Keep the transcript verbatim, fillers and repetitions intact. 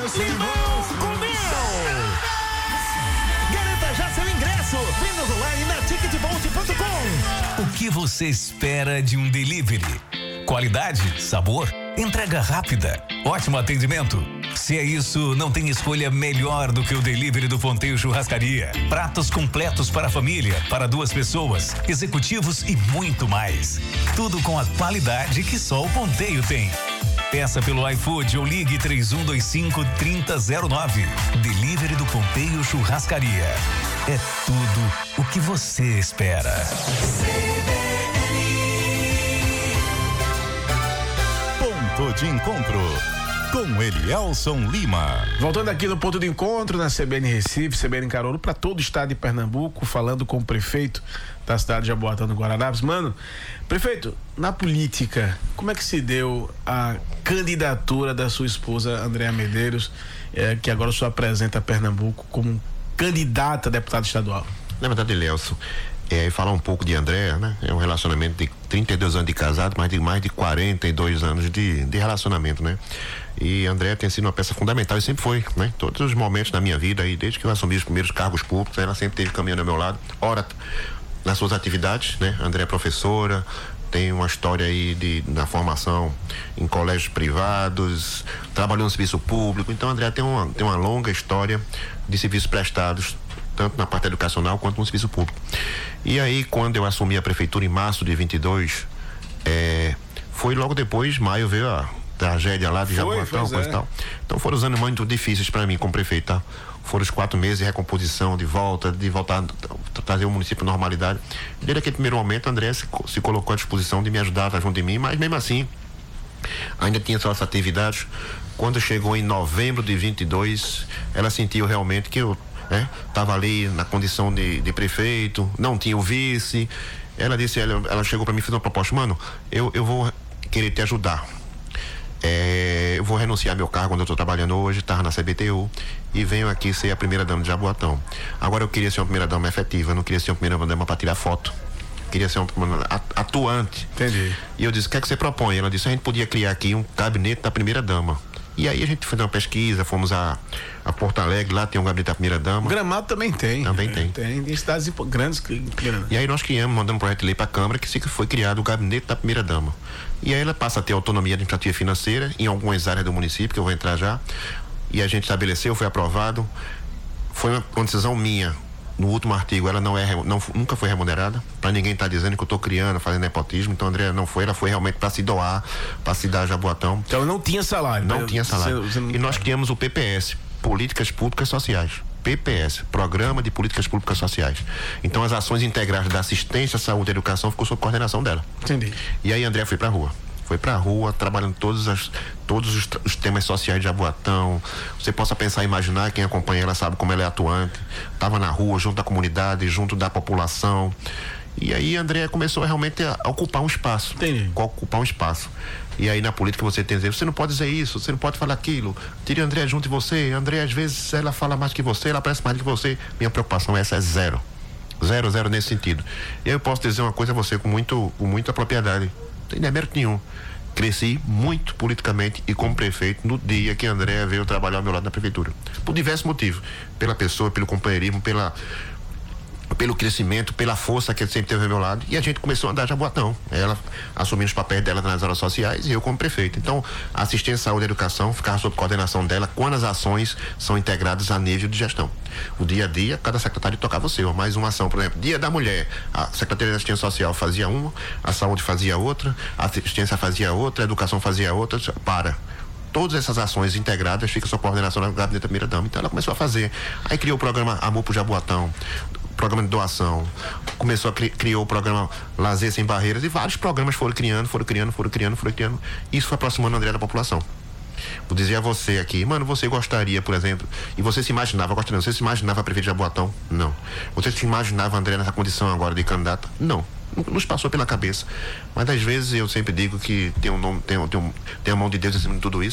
Simão comeu! Garanta já seu ingresso! Vendas online na ticketbolt ponto com. O que você espera de um delivery? Qualidade, sabor, entrega rápida, ótimo atendimento. Se é isso, não tem escolha melhor do que o delivery do Ponteio Churrascaria. Pratos completos para a família, para duas pessoas, executivos e muito mais. Tudo com a qualidade que só o Ponteio tem. Peça pelo iFood ou ligue três um dois cinco, três zero zero nove. Delivery do Ponteio Churrascaria. É tudo o que você espera. Ponto de encontro com Elielson Lima. Voltando aqui no ponto de encontro na C B N Recife, C B N Caruaru, para todo o estado de Pernambuco, falando com o prefeito da cidade de Jaboatão do Guararapes. Mano, prefeito, na política, como é que se deu a candidatura da sua esposa, Andréa Medeiros, é, que agora o senhor apresenta Pernambuco como candidata a deputada estadual? Na verdade, Elielson, é, falar um pouco de Andréa, né? É um relacionamento de trinta e dois anos de casado, mas de mais de quarenta e dois anos de, de relacionamento, né? E Andréa tem sido uma peça fundamental e sempre foi, né? Todos os momentos da minha vida aí, desde que eu assumi os primeiros cargos públicos, ela sempre esteve caminhando ao meu lado. Ora, nas suas atividades, né? Andréa é professora, tem uma história aí de, na formação em colégios privados, trabalhou no serviço público. Então, Andréa tem uma, tem uma longa história de serviços prestados, tanto na parte educacional quanto no serviço público. E aí, quando eu assumi a prefeitura em março de vinte e dois, é, foi logo depois, maio, veio a tragédia lá de Jaboatão, coisa e tal. Então foram os anos muito difíceis para mim como prefeito, tá? Foram os quatro meses de recomposição, de volta, de voltar a trazer o município à normalidade. Desde aquele primeiro momento, a Andréa se, se colocou à disposição de me ajudar, tá junto de mim, mas mesmo assim, ainda tinha suas atividades. Quando chegou em novembro de vinte e dois, ela sentiu realmente que eu né, tava ali na condição de, de prefeito, não tinha o vice. Ela disse, ela, ela chegou para mim e fez uma proposta: mano, eu, eu vou querer te ajudar. É, eu vou renunciar meu cargo onde eu estou trabalhando hoje, estava na C B T U, e venho aqui ser a primeira dama de Jaboatão. Agora eu queria ser uma primeira dama efetiva, eu não queria ser uma primeira dama para tirar foto, queria ser uma atuante. Entendi. E eu disse, o que é que você propõe? Ela disse, a gente podia criar aqui um gabinete da primeira dama. E aí a gente fez uma pesquisa, fomos a, a Porto Alegre, lá tem um gabinete da primeira dama. Gramado também tem. Também tem. Tem, tem cidades grandes que... E aí nós criamos, mandamos um projeto de lei para a Câmara, que foi criado o gabinete da primeira dama. E aí ela passa a ter autonomia administrativa e financeira em algumas áreas do município, que eu vou entrar já. E a gente estabeleceu, foi aprovado. Foi uma, uma decisão minha. No último artigo, ela não é, não, nunca foi remunerada, para ninguém estar tá dizendo que eu estou criando, fazendo nepotismo. Então, Andréa não foi, ela foi realmente para se doar, para se dar a Jaboatão. Então, não tinha salário. Não né? tinha salário. Você, você não... E nós criamos o P P S, Políticas Públicas Sociais. P P S, Programa de Políticas Públicas Sociais. Então, as ações integradas da assistência, saúde e educação ficou sob coordenação dela. Entendi. E aí, Andréa foi para a rua. Foi pra rua, trabalhando todos, as, todos os, os temas sociais de Jaboatão. Você possa pensar e imaginar, quem acompanha ela sabe como ela é atuante. Estava na rua, junto da comunidade, junto da população. E aí a Andréa começou realmente a, a ocupar um espaço. Entendi. A ocupar um espaço. E aí na política você tem que dizer, você não pode dizer isso, você não pode falar aquilo. Tire a Andréa junto de você. A Andréa, às vezes, ela fala mais que você, ela aparece mais que você. Minha preocupação essa é zero. Zero, zero nesse sentido. E aí eu posso dizer uma coisa a você com, muito, com muita propriedade. Não tem demérito nenhum. Cresci muito politicamente e como prefeito no dia que a Andréa veio trabalhar ao meu lado na prefeitura. Por diversos motivos. Pela pessoa, pelo companheirismo, pela, pelo crescimento, pela força que ele sempre teve ao meu lado. E a gente começou a andar Jaboatão. Ela assumindo os papéis dela nas áreas sociais e eu como prefeito. Então, a assistência, saúde e educação ficava sob coordenação dela quando as ações são integradas a nível de gestão. O dia a dia, cada secretário tocava o seu. Mais uma ação, por exemplo, Dia da Mulher, a Secretaria de Assistência Social fazia uma, a Saúde fazia outra, a Assistência fazia outra, a Educação fazia outra, para. Todas essas ações integradas ficam sob coordenação da gabinete da primeira dama. Então ela começou a fazer. Aí criou o programa Amor pro Jaboatão, programa de doação, começou a cri, criou o programa Lazer Sem Barreiras, e vários programas foram criando, foram criando, foram criando, foram criando. Isso foi aproximando a Andréa da população. Vou dizer a você aqui, mano, você gostaria, por exemplo, e você se imaginava, gostaria, você se imaginava prefeito de Jaboatão? Não. Você se imaginava Andréa nessa condição agora de candidata? Não. Nos passou pela cabeça. Mas às vezes eu sempre digo que tem um nome, tem, tem, um, tem a mão de Deus em cima de tudo isso.